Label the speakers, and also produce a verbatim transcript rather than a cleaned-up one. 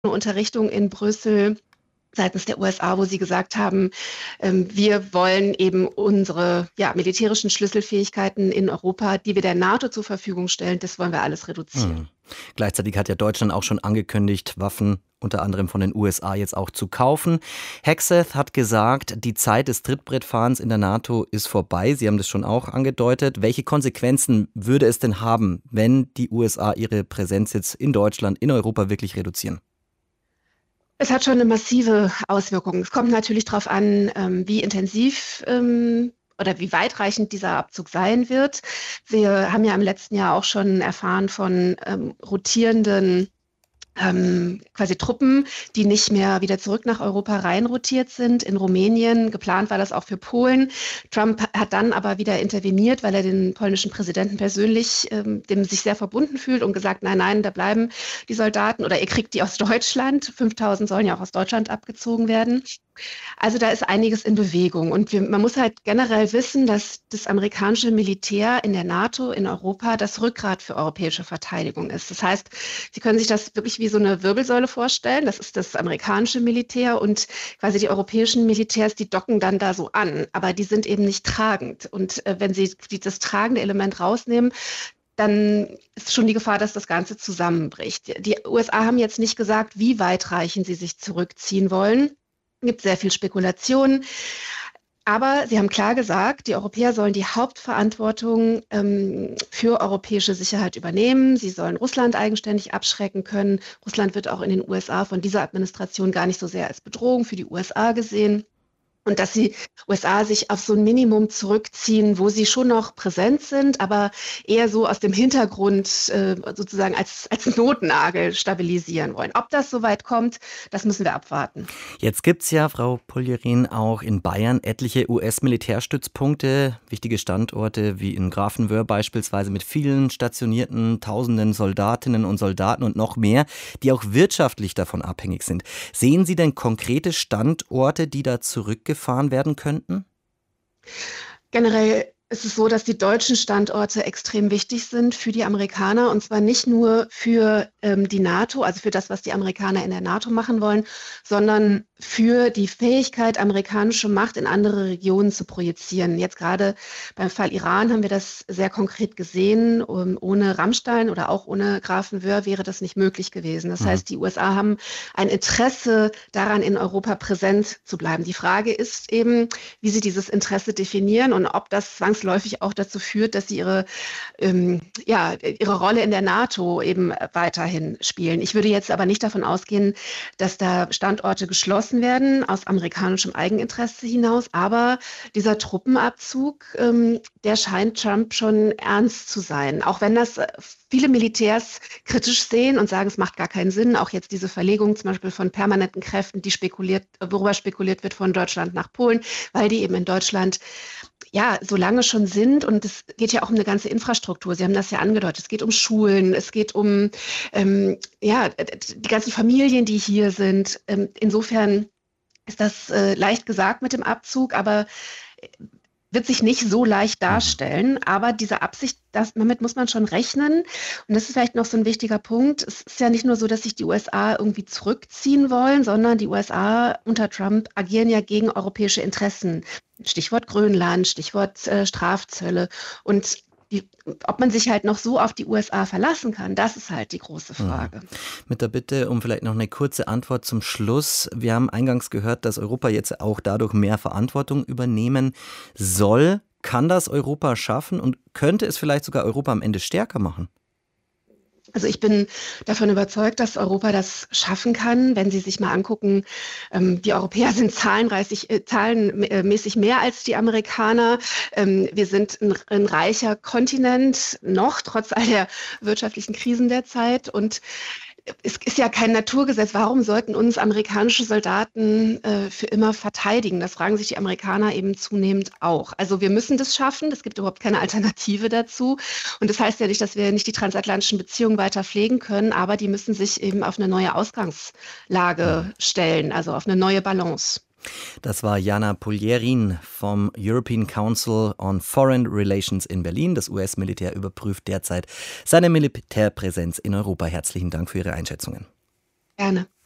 Speaker 1: eine Unterrichtung in Brüssel seitens der U S A, wo sie gesagt haben, ähm, wir wollen eben unsere ja, militärischen Schlüsselfähigkeiten in Europa, die wir der NATO zur Verfügung stellen, das wollen wir alles reduzieren.
Speaker 2: Mhm. Gleichzeitig hat ja Deutschland auch schon angekündigt, Waffen unter anderem von den U S A jetzt auch zu kaufen. Hegseth hat gesagt, die Zeit des Trittbrettfahrens in der NATO ist vorbei. Sie haben das schon auch angedeutet. Welche Konsequenzen würde es denn haben, wenn die U S A ihre Präsenz jetzt in Deutschland, in Europa wirklich reduzieren?
Speaker 1: Es hat schon eine massive Auswirkung. Es kommt natürlich darauf an, ähm, wie intensiv ähm, oder wie weitreichend dieser Abzug sein wird. Wir haben ja im letzten Jahr auch schon erfahren von ähm, rotierenden ähm, quasi Truppen, die nicht mehr wieder zurück nach Europa reinrotiert sind. In Rumänien, geplant war das auch für Polen. Trump hat dann aber wieder interveniert, weil er den polnischen Präsidenten persönlich, ähm, dem sich sehr verbunden fühlt und gesagt, nein, nein, da bleiben die Soldaten oder ihr kriegt die aus Deutschland. fünftausend sollen ja auch aus Deutschland abgezogen werden. Also da ist einiges in Bewegung und wir, man muss halt generell wissen, dass das amerikanische Militär in der NATO, in Europa, das Rückgrat für europäische Verteidigung ist. Das heißt, Sie können sich das wirklich wie so eine Wirbelsäule vorstellen. Das ist das amerikanische Militär und quasi die europäischen Militärs, die docken dann da so an, aber die sind eben nicht tragend. Und äh, wenn Sie die, das tragende Element rausnehmen, dann ist schon die Gefahr, dass das Ganze zusammenbricht. Die U S A haben jetzt nicht gesagt, wie weitreichend sie sich zurückziehen wollen. Es gibt sehr viel Spekulation. Aber sie haben klar gesagt, die Europäer sollen die Hauptverantwortung ähm, für europäische Sicherheit übernehmen. Sie sollen Russland eigenständig abschrecken können. Russland wird auch in den U S A von dieser Administration gar nicht so sehr als Bedrohung für die U S A gesehen. Und dass die U S A sich auf so ein Minimum zurückziehen, wo sie schon noch präsent sind, aber eher so aus dem Hintergrund äh, sozusagen als, als Notnagel stabilisieren wollen. Ob das so weit kommt, das müssen wir abwarten.
Speaker 2: Jetzt gibt es ja, Frau Puljerin, auch in Bayern etliche U S-Militärstützpunkte, wichtige Standorte wie in Grafenwöhr beispielsweise mit vielen stationierten tausenden Soldatinnen und Soldaten und noch mehr, die auch wirtschaftlich davon abhängig sind. Sehen Sie denn konkrete Standorte, die da zurückgefahren werden könnten?
Speaker 1: Generell ist es so, dass die deutschen Standorte extrem wichtig sind für die Amerikaner und zwar nicht nur für ähm, die NATO, also für das, was die Amerikaner in der NATO machen wollen, sondern für die Fähigkeit, amerikanische Macht in andere Regionen zu projizieren. Jetzt gerade beim Fall Iran haben wir das sehr konkret gesehen. Um, ohne Rammstein oder auch ohne Grafenwöhr wäre das nicht möglich gewesen. Das
Speaker 2: Mhm.
Speaker 1: heißt, die U S A haben ein Interesse daran, in Europa präsent zu bleiben. Die Frage ist eben, wie sie dieses Interesse definieren und ob das zwangsläufig auch dazu führt, dass sie ihre, ähm, ja, ihre Rolle in der NATO eben weiterhin spielen. Ich würde jetzt aber nicht davon ausgehen, dass da Standorte geschlossen werden aus amerikanischem Eigeninteresse hinaus. Aber dieser Truppenabzug, ähm, der scheint Trump schon ernst zu sein. Auch wenn das viele Militärs kritisch sehen und sagen, es macht gar keinen Sinn. Auch jetzt diese Verlegung zum Beispiel von permanenten Kräften, die spekuliert, worüber spekuliert wird von Deutschland nach Polen, weil die eben in Deutschland ja, so lange schon sind und es geht ja auch um eine ganze Infrastruktur. Sie haben das ja angedeutet. Es geht um Schulen, es geht um ähm, ja, die ganzen Familien, die hier sind. Ähm, insofern ist das äh, leicht gesagt mit dem Abzug, aber wird sich nicht so leicht
Speaker 2: Mhm.
Speaker 1: darstellen. Aber diese Absicht, das, damit muss man schon rechnen. Und das ist vielleicht noch so ein wichtiger Punkt. Es ist ja nicht nur so, dass sich die U S A irgendwie zurückziehen wollen, sondern die U S A unter Trump agieren ja gegen europäische Interessen. Stichwort Grönland, Stichwort äh, Strafzölle. Und die, ob man sich halt noch so auf die U S A verlassen kann, das ist halt die große
Speaker 2: Mhm.
Speaker 1: Frage.
Speaker 2: Mit der Bitte um vielleicht noch eine kurze Antwort zum Schluss. Wir haben eingangs gehört, dass Europa jetzt auch dadurch mehr Verantwortung übernehmen soll. Kann das Europa schaffen und könnte es vielleicht sogar Europa am Ende stärker machen?
Speaker 1: Also ich bin davon überzeugt, dass Europa das schaffen kann, wenn Sie sich mal angucken, ähm, die Europäer sind zahlenreich, äh, zahlenmäßig mehr als die Amerikaner. Ähm, wir sind ein, ein reicher Kontinent, noch trotz all der wirtschaftlichen Krisen der Zeit. Und es ist ja kein Naturgesetz. Warum sollten uns amerikanische Soldaten äh, für immer verteidigen? Das fragen sich die Amerikaner eben zunehmend auch. Also wir müssen das schaffen. Es gibt überhaupt keine Alternative dazu. Und das heißt ja nicht, dass wir nicht die transatlantischen Beziehungen weiter pflegen können, aber die müssen sich eben auf eine neue Ausgangslage
Speaker 2: Mhm.
Speaker 1: stellen, also auf eine neue Balance.
Speaker 2: Das war Jana Puljerin vom European Council on Foreign Relations in Berlin. Das U S-Militär überprüft derzeit seine Militärpräsenz in Europa. Herzlichen Dank für Ihre Einschätzungen.
Speaker 1: Gerne.